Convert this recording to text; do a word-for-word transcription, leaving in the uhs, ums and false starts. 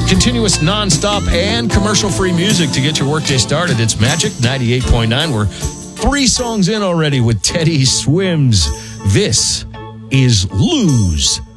Continuous non-stop and commercial-free music to get your workday started. It's Magic ninety-eight point nine. We're three songs in already with Teddy Swims. This is Lose.